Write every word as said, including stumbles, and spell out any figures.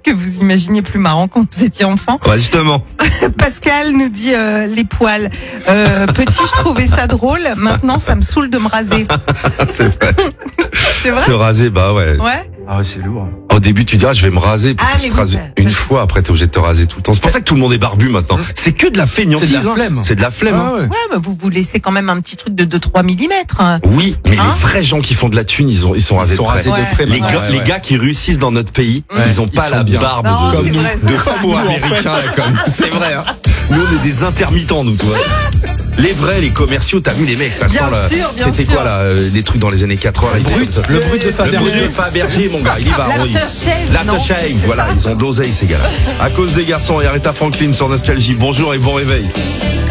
que vous imaginiez plus marrant quand vous étiez enfant. Ouais, justement. Pascal nous dit euh, les poils. Euh, petit, je trouvais ça drôle. Maintenant, ça me saoule de me raser. C'est vrai. C'est vrai. Se raser, bah ouais. Ouais. Ah ouais, c'est lourd. Au début, tu dis, ah, je vais me raser. Puis Ah, tu mais te vous, rases bah, une parce- fois, après t'es obligé de te raser tout le temps. C'est pour ça que tout le monde est barbu maintenant. C'est que de la feignantise. C'est de la hein. flemme. C'est de la flemme. Ah hein. ouais. Ouais, bah vous vous laissez quand même un petit truc de deux trois millimètres. Oui, mais Hein les vrais gens qui font de la thune, ils ont, ils sont Ils rasés sont de près. rasés Ouais. de près. Les maintenant, gars, ouais, les ouais. gars qui réussissent dans notre pays, Ouais. ils ont pas Ils sont la bien. barbe Non, de, c'est de, vrai, ça. de faux Nous, en américains, fait. là, comme. C'est vrai, hein. Nous, on est des intermittents, nous, tu vois. Les vrais, les commerciaux, t'as vu les mecs, ça Bien sent là. sûr, bien C'était sûr. quoi là, euh, les trucs dans les années quatre-vingts, ils faisaient brut, comme ça. le brut de Le brut Fabergé. de Fabergé, mon gars, il y va. on y- L'aftershave, non, L'aftershave, c'est voilà, ça ils ont d'oseille ces gars-là. À cause des garçons, et Aretha Franklin sur Nostalgie. Bonjour et bon réveil.